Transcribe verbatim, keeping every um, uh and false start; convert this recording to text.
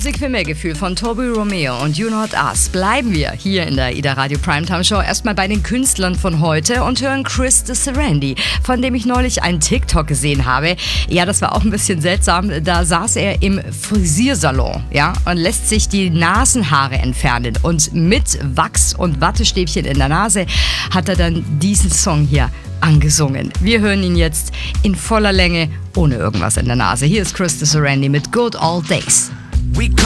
Musik für mehr Gefühl von Toby Romeo und You Not Us. Bleiben wir hier in der Ida Radio Primetime Show erstmal bei den Künstlern von heute und hören Chris de Serendy, von dem ich neulich einen TikTok gesehen habe. Ja, das war auch ein bisschen seltsam. Da saß er im Frisiersalon, ja, und lässt sich die Nasenhaare entfernen. Und mit Wachs und Wattestäbchen in der Nase hat er dann diesen Song hier angesungen. Wir hören ihn jetzt in voller Länge, ohne irgendwas in der Nase. Hier ist Chris de Serendy mit Good Old Days. We